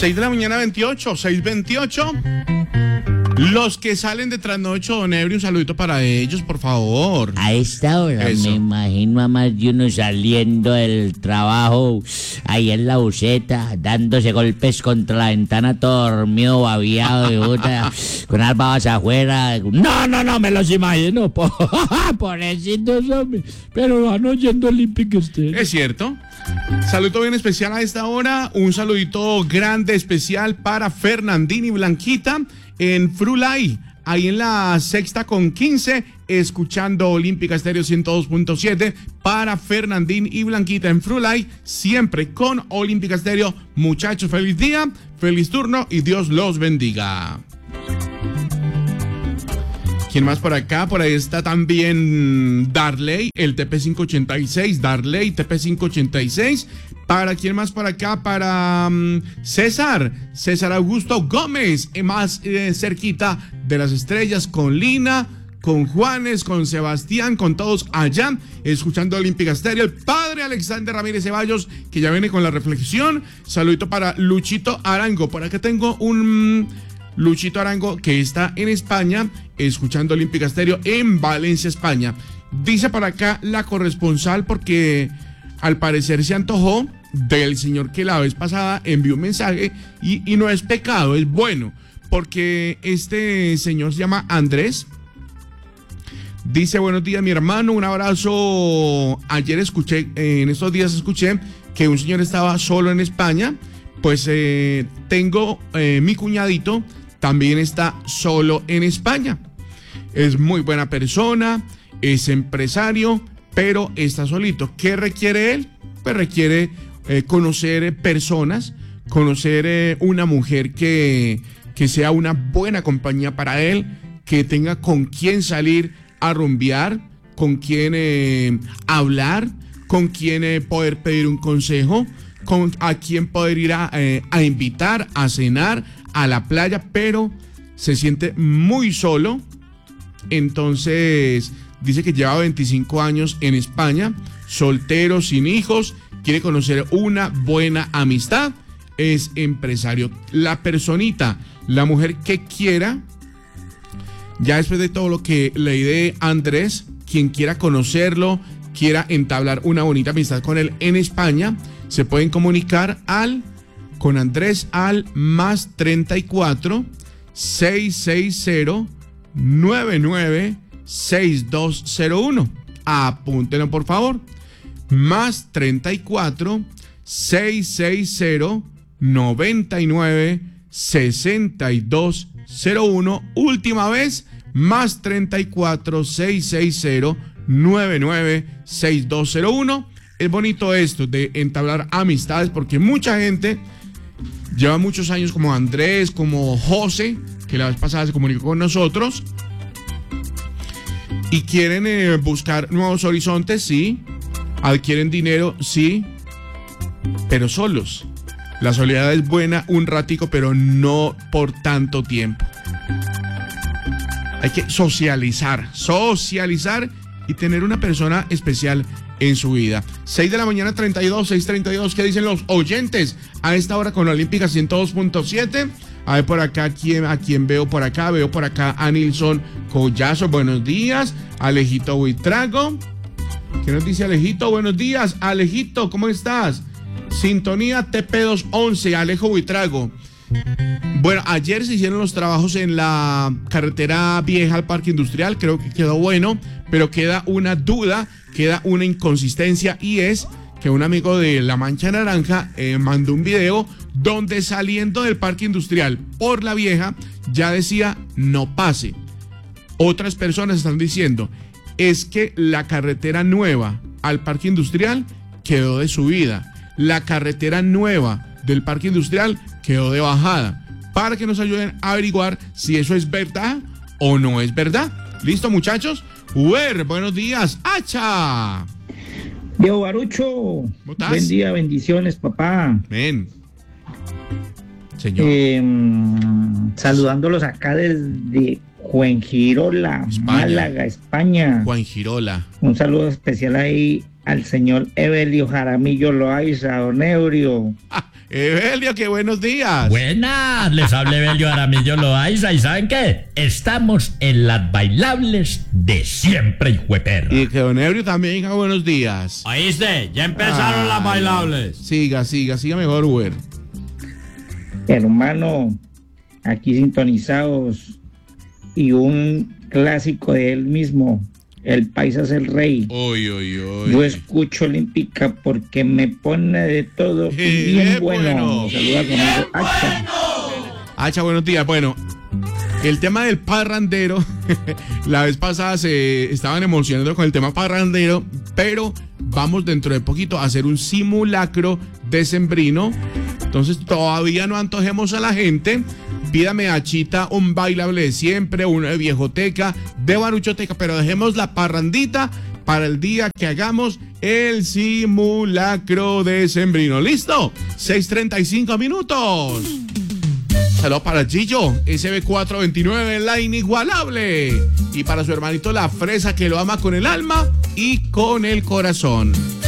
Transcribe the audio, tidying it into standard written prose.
6 de la mañana 28, 6:28. Los que salen de trasnocho, don Ebrio, un saludito para ellos, por favor. A esta hora Eso. me imagino a más de uno saliendo del trabajo, ahí en la buseta, dándose golpes contra la ventana, todo dormido, babiado, de puta, con las babas afuera. No, me los imagino, pobrecitos, hombre, pero van oyendo Olympic Stereo. Es cierto. Saludo bien especial a esta hora. Un saludito grande, especial para Fernandín y Blanquita en Frulay, ahí en la sexta con 15, escuchando Olímpica Estéreo 102.7 para Fernandín y Blanquita en Frulay, siempre con Olímpica Estéreo. Muchachos, feliz día, feliz turno y Dios los bendiga. ¿Quién más por acá? Por ahí está también Darley, el TP586, Darley, TP586. ¿Para quién más por acá? Para César Augusto Gómez, más cerquita de las estrellas, con Lina, con Juanes, con Sebastián, con todos allá, escuchando Olímpica Estéreo. El padre Alexander Ramírez Ceballos, que ya viene con la reflexión. Saludito para Luchito Arango. Por acá tengo un Luchito Arango que está en España, escuchando Olímpica Estéreo en Valencia, España. Dice para acá la corresponsal, porque al parecer se antojó del señor que la vez pasada envió un mensaje y no es pecado, es bueno, porque este señor se llama Andrés. Dice: buenos días, mi hermano, un abrazo. Ayer escuché, en estos días escuché que un señor estaba solo en España. Pues tengo mi cuñadito, también está solo en España. Es muy buena persona, es empresario, pero está solito. ¿Qué requiere él? Pues requiere conocer personas, conocer una mujer que sea una buena compañía para él, que tenga con quien salir a rumbear, con quien hablar, con quien poder pedir un consejo, a quien poder ir a invitar, a cenar, a la playa, pero se siente muy solo. Entonces dice que lleva 25 años en España, soltero, sin hijos, quiere conocer una buena amistad, es empresario. La personita, la mujer que quiera, ya después de todo lo que leí de Andrés, quien quiera conocerlo, quiera entablar una bonita amistad con él en España, se pueden comunicar con Andrés al más 34 660 99 6201. Apúntenlo, por favor. Más 34 660 99 6201. Última vez, más 34 660 99 6201. Es bonito esto de entablar amistades, porque mucha gente lleva muchos años, como Andrés, como José, que la vez pasada se comunicó con nosotros, y quieren buscar nuevos horizontes, sí, adquieren dinero, sí, pero solos. La soledad es buena un ratico, pero no por tanto tiempo. Hay que socializar y tener una persona especial en su vida. 6 de la mañana 32, 6:32. ¿Qué dicen los oyentes a esta hora con Olímpica 102.7? A ver por acá, a quién veo por acá. Veo por acá a Nilson Collazo, buenos días. Alejito Buitrago. ¿Qué nos dice Alejito? Buenos días, Alejito, ¿cómo estás? Sintonía TP211, Alejo Buitrago. Bueno, ayer se hicieron los trabajos en la carretera vieja al Parque Industrial, creo que quedó bueno, pero queda una duda, queda una inconsistencia, y es que un amigo de La Mancha Naranja mandó un video donde, saliendo del Parque Industrial por la vieja, ya decía no pase. Otras personas están diciendo es que la carretera nueva al Parque Industrial quedó de subida, la carretera nueva del Parque Industrial quedó de bajada, para que nos ayuden a averiguar si eso es verdad o no es verdad. ¿Listo, muchachos? Buenos días, ¡Hacha! Diego Barucho, ¿Cómo estás? Buen día, bendiciones, papá. Ven, señor. Saludándolos acá desde Fuengirola, España. Málaga, España. Juan Girola. Un saludo especial ahí al señor Evelio Jaramillo Loaiza, don Ebrio. Evelio, qué buenos días. Buenas, les hablé Evelio Aramillo Loaiza. ¿Y saben qué? Estamos en las bailables de siempre, hijueperra. Y que don Evelio también diga buenos días. ¿Oíste? Ya empezaron las bailables. Siga mejor, Uber. Hermano, aquí sintonizados y un clásico de él mismo, El Paisa es el Rey. Yo escucho Olímpica porque me pone de todo y bien bueno. Saluda conmigo, Hacha. Hacha, buenos días. Bueno, el tema del parrandero, la vez pasada se estaban emocionando con el tema parrandero, pero vamos dentro de poquito a hacer un simulacro decembrino. Entonces todavía no antojemos a la gente. Pídame a Chita un bailable de siempre, uno de viejoteca, de baruchoteca, pero dejemos la parrandita para el día que hagamos el simulacro decembrino. ¿Listo? 6:35 minutos. Saludos para Gillo, SB429, la inigualable. Y para su hermanito La Fresa, que lo ama con el alma y con el corazón.